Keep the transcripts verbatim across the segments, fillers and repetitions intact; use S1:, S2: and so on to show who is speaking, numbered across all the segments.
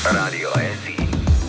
S1: Radio S I.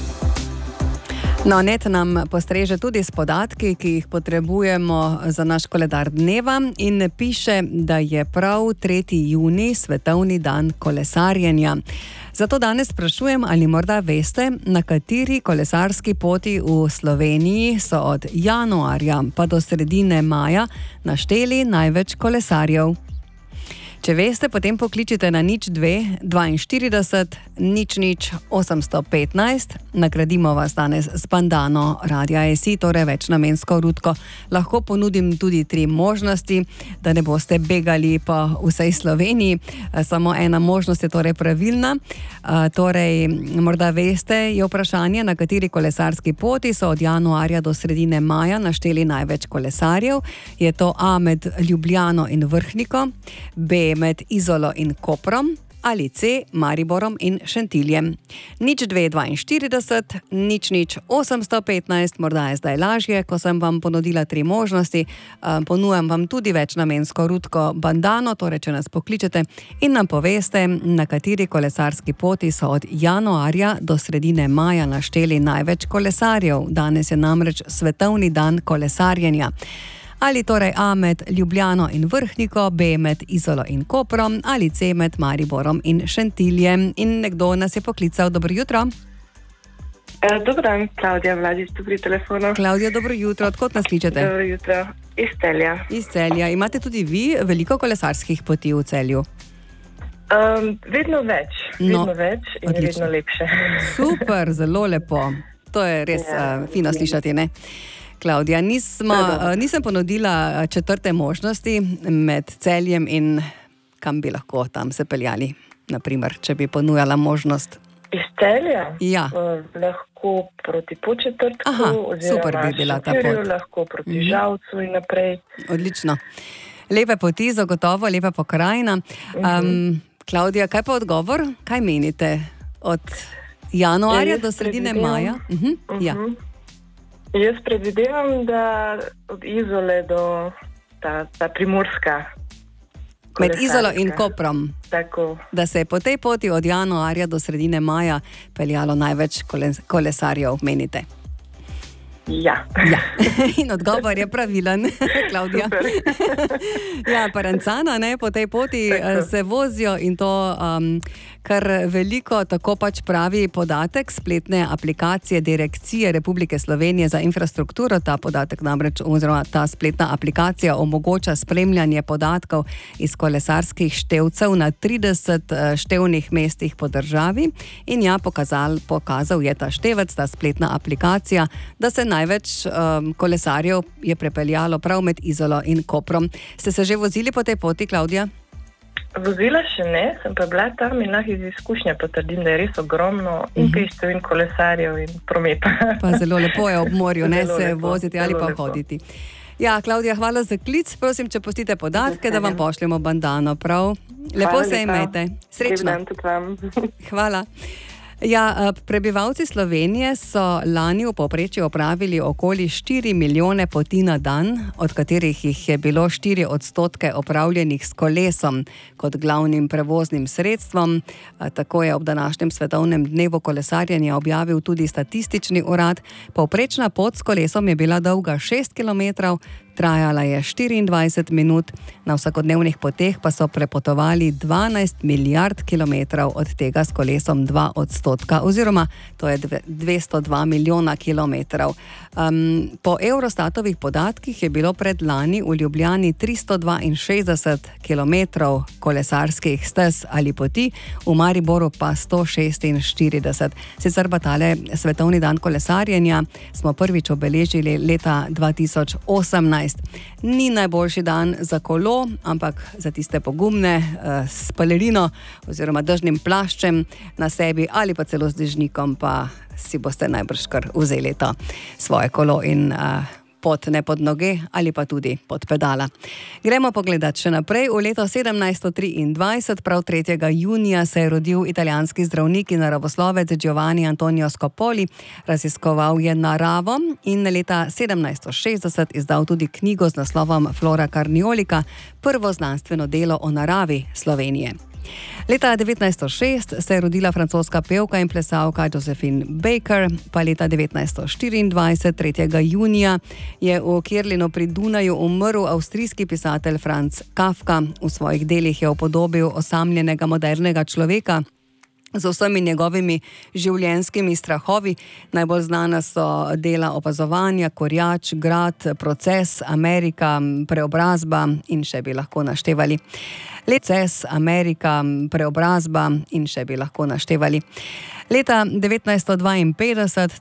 S2: No, net nam postreže tudi s podatki, ki jih potrebujemo za naš koledar dneva, in piše, da je prav tretji junij svetovni dan kolesarjenja. Zato danes sprašujem, ali morda veste, na kateri kolesarski poti v Sloveniji so od januarja pa do sredine maja našteli največ kolesarjev. Če veste, potem pokličite na nič dve dvainštirideset nič nič osemsto petnajst. Nagradimo vas danes z bandano Radia S I, torej večnamensko rutko. Lahko ponudim tudi tri možnosti, da ne boste begali po vsej Sloveniji. Samo ena možnost je torej pravilna. Torej, morda veste, je vprašanje, na kateri kolesarski poti so od januarja do sredine maja našteli največ kolesarjev. Je to A med Ljubljano in Vrhniko, B med Izolo in Koprom ali C Mariborom in Šentiljem. nič dve dvainštirideset nič nič osemsto petnajst, morda je zdaj lažje, ko sem vam ponudila tri možnosti. Ponujam vam tudi večnamensko rutko bandano, torej če nas pokličete in nam poveste, na kateri kolesarski poti so od januarja do sredine maja našteli največ kolesarjev. Danes je namreč svetovni dan kolesarjenja. Ali torej A med Ljubljano in Vrhniko, B med Izolo in Koprom ali C med Mariborom in Šentiljem. In nekdo nas je poklical. Dobro jutro.
S3: E, dobro dan, Klaudija Vladič, tu pri telefonu.
S2: Klaudija, dobro jutro. Odkot nas kličete?
S3: Dobro jutro, iz Celja.
S2: Iz Celja. Imate tudi vi veliko kolesarskih poti v Celju?
S3: Um, vedno več, vedno
S2: No,
S3: več in
S2: odlično.
S3: vedno lepše.
S2: Super, zelo lepo. To je res
S3: Ja,
S2: uh, fino slišati, ne? Klaudija, nismo, uh, nisem ponudila četrte možnosti med Celjem in kam bi lahko tam se peljali, naprimer, če bi ponujala možnost.
S3: Iz Celja?
S2: Ja.
S3: Uh, lahko proti Podčetrtku,
S2: Aha,
S3: oziroma
S2: super bi bila ta
S3: Šentjurju,
S2: pot.
S3: lahko proti
S2: Mhm.
S3: Žalcu in naprej.
S2: Odlično. Lepe poti, zagotovo, lepa pokrajina. Um, Klaudija, kaj pa odgovor? Kaj menite od januarja
S3: Jaz
S2: do sredine
S3: predvidevam-
S2: maja? Uh-huh. Ja.
S3: Mhm. Jaz predvidevam, da od Izole do ta, ta primorska.
S2: Med Izolo in
S3: kolesarska.
S2: Koprom.
S3: Tako.
S2: Da se je po tej poti od januarja do sredine maja peljalo največ koles- kolesarjev, menite?
S3: Ja.
S2: Ja. In odgovor je pravilen, Klaudija.
S3: Super.
S2: Ja, Parancana, ne, po tej poti
S3: Tako.
S2: eh, se vozijo in to um, kar veliko, tako pač pravi podatek spletne aplikacije Direkcije Republike Slovenije za infrastrukturo. Ta podatek namreč, oziroma ta spletna aplikacija omogoča spremljanje podatkov iz kolesarskih števcev na trideset eh, števnih mestih po državi. In ja, pokazal, pokazal je ta števec, ta spletna aplikacija, da se največ um, kolesarjev je prepeljalo prav med Izolo in Koprom. Ste se že vozili po tej poti, Klaudija?
S3: Vozila še ne, sem pa bila tam in lahko iz izkušnje potrdim, da je res ogromno in pešcev in kolesarjev in prometa.
S2: Pa zelo lepo je ob morju, ne
S3: Zelo
S2: se
S3: lepo,
S2: voziti ali
S3: zelo
S2: pa
S3: lepo.
S2: hoditi. Ja, Klaudija, hvala za klic. Prosim, če pustite podatke, da vam pošljemo bandano. Prav. Lepo
S3: Hvala
S2: se
S3: lepa.
S2: imejte.
S3: Lep
S2: Srečno.
S3: dan tudi vam.
S2: Hvala. Ja, prebivalci Slovenije so lani v povprečju opravili okoli štiri milijone poti na dan, od katerih jih je bilo štiri odstotke opravljenih s kolesom kot glavnim prevoznim sredstvom. Tako je ob današnjem svetovnem dnevu kolesarjenja objavil tudi statistični urad. Povprečna pot s kolesom je bila dolga šest kilometrov, trajala je štiriindvajset minut, na vsakodnevnih poteh pa so prepotovali dvanajst milijard kilometrov, od tega s kolesom dva odstotka, oziroma to je dvesto dva milijona kilometrov. Um, po Eurostatovih podatkih je bilo predlani v Ljubljani tristo dvainšestdeset kilometrov kolesarskih stez ali poti, v Mariboru pa sto šestinštirideset. Sicer pa tale svetovni dan kolesarjenja smo prvič obeležili leta dva tisoč osemnajst. Ni najboljši dan za kolo, ampak za tiste pogumne s pelerino oziroma dežnim plaščem na sebi ali pa celo z dežnikom, pa si boste najbrž kar vzeli to svoje kolo in uh, pot ne pod noge ali pa tudi pod pedala. Gremo pogledat še naprej. V leto sedemnajststo triindvajset, prav tretjega junija, se je rodil italijanski zdravnik in naravoslovec Giovanni Antonio Scopoli. Raziskoval je naravo in leta sedemnajststo šestdeset izdal tudi knjigo z naslovom Flora Carniolica, prvo znanstveno delo o naravi Slovenije. Leta devetnajststo šest se je rodila francoska pevka in plesalka Josephine Baker, pa leta devetnajststo štiriindvajset, tretjega junija, je v Kirlinu pri Dunaju umrl avstrijski pisatelj Franz Kafka. V svojih delih je upodobil osamljenega modernega človeka z vsemi njegovimi življenjskimi strahovi. Najbolj znana so dela Opazovanja, Korjač, Grad, Proces, Amerika, Preobrazba in še bi lahko naštevali. Proces, Amerika, Preobrazba in še bi lahko naštevali. Leta devetnajststo dvainpetdeset